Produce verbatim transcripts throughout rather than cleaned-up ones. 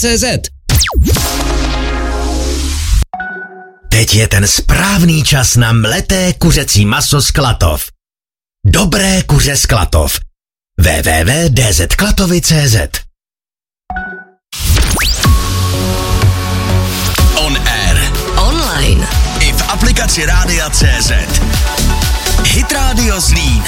cé zet. Teď je ten správný čas na mleté kuřecí maso z Klatov. Dobré kuře z Klatov. w w w tečka d z klatovy tečka c z. On air. Online. I v aplikaci Rádia tečka cé zet. Hit Radio Zlín.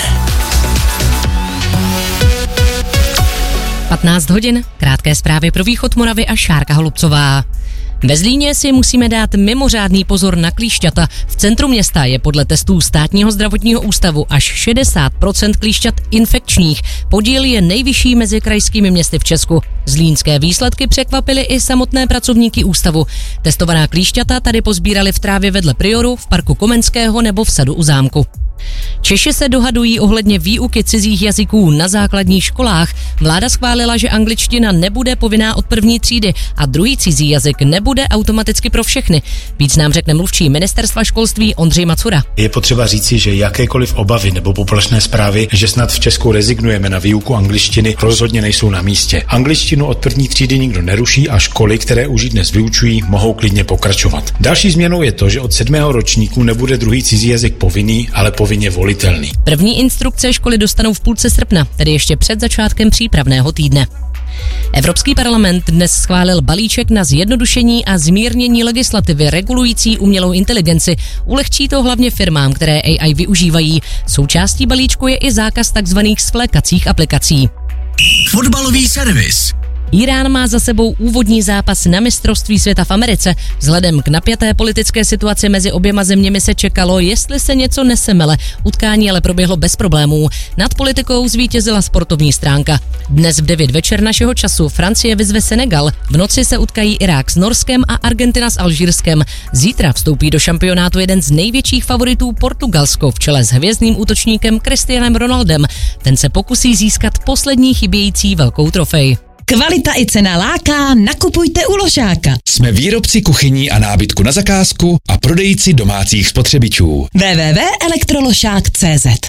patnáct hodin, krátké zprávy pro východ Moravy a Šárka Holubcová. Ve Zlíně si musíme dát mimořádný pozor na klíšťata. V centru města je podle testů Státního zdravotního ústavu až šedesát procent klíšťat infekčních. Podíl je nejvyšší mezi krajskými městy v Česku. Zlínské výsledky překvapily i samotné pracovníky ústavu. Testovaná klíšťata tady pozbírali v trávě vedle Prioru, v parku Komenského nebo v sadu u zámku. Češi se dohadují ohledně výuky cizích jazyků na základních školách. Vláda schválila, že angličtina nebude povinná od první třídy a druhý cizí jazyk nebude automaticky pro všechny. Víc nám řekne mluvčí ministerstva školství Ondřej Macura. Je potřeba říci, že jakékoliv obavy nebo poplašné zprávy, že snad v Česku rezignujeme na výuku angličtiny, rozhodně nejsou na místě. Angličtinu od první třídy nikdo neruší a školy, které už ji dnes vyučují, mohou klidně pokračovat. Další změnou je to, že od sedmého ročníku nebude druhý cizí jazyk povinný, ale povinně volitelný. První instrukce školy dostanou v půlce srpna, tedy ještě před začátkem přípravného týdne. Evropský parlament dnes schválil balíček na zjednodušení a zmírnění legislativy regulující umělou inteligenci. Ulehčí to hlavně firmám, které A I využívají. Součástí balíčku je i zákaz takzvaných svlékacích aplikací. Fotbalový servis. Irán má za sebou úvodní zápas na mistrovství světa v Americe. Vzhledem k napjaté politické situaci mezi oběma zeměmi se čekalo, jestli se něco nesemele. Utkání ale proběhlo bez problémů. Nad politikou zvítězila sportovní stránka. Dnes v devět večer našeho času Francie vyzve Senegal. V noci se utkají Irák s Norskem a Argentina s Alžírskem. Zítra vstoupí do šampionátu jeden z největších favoritů Portugalsko v čele s hvězdným útočníkem Cristianem Ronaldem. Ten se pokusí získat poslední chybějící velkou trofej. Kvalita i cena láká, nakupujte u Ložáka. Jsme výrobci kuchyní a nábytku na zakázku a prodejci domácích spotřebičů. w w w tečka elektroložák tečka cé zet.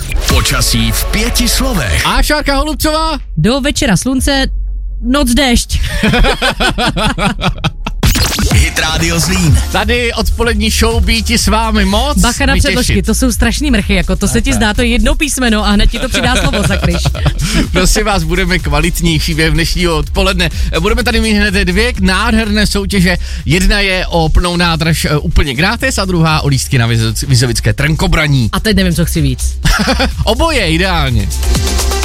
Počasí v pěti slovech. A Šárka Holubcová? Do večera slunce, noc déšť. Hit Radio Zlín. Tady odpolední show Býti s vámi moc. Bacha na předložky, to jsou strašný mrchy, jako to se ti zdá, to je jedno písmeno a hned ti to přidá slovo, sakryš. Prosím vás, budeme kvalitnější během dnešního odpoledne. Budeme tady mít hned dvě nádherné soutěže. Jedna je o plnou nádrž úplně gratis a druhá o lístky na Vizovické trnkobraní. A teď nevím, co chci víc. Oboje ideálně.